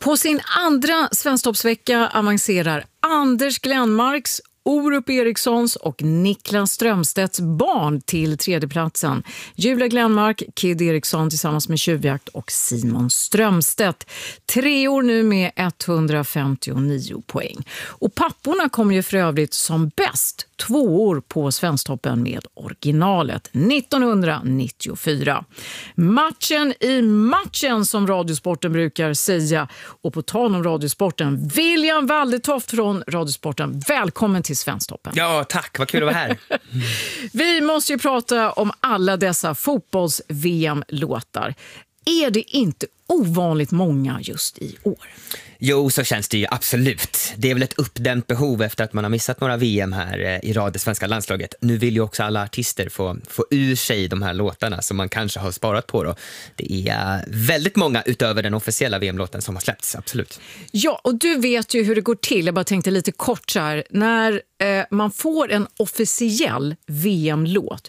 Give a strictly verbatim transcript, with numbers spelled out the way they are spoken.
På sin andra Svensktoppsvecka avancerar Anders Glenmarks, Orup Erikssons och Niklas Strömstedts barn till tredjeplatsen. Julia Glenmark, Kid Eriksson tillsammans med Tjuvjakt och Simon Strömstedt. Tre år nu med etthundrafemtionio poäng. Och papporna kommer ju för övrigt som bäst två år på Svensktoppen med originalet nittonhundranittiofyra. Matchen i matchen som Radiosporten brukar säga. Och på tal om Radiosporten, William Waldetoft från Radiosporten. Välkommen till Svensktoppen. Ja, tack. Vad kul att vara här. Vi måste ju prata om alla dessa fotbolls-V M-låtar. Är det inte ovanligt många just i år? Jo, så känns det ju absolut. Det är väl ett uppdämt behov efter att man har missat några V M här i rad det svenska landslaget. Nu vill ju också alla artister få, få ur sig de här låtarna som man kanske har sparat på då. Det är väldigt många utöver den officiella V M-låten som har släppts, absolut. Ja, och du vet ju hur det går till. Jag bara tänkte lite kort så här. När eh, man får en officiell V M-låt,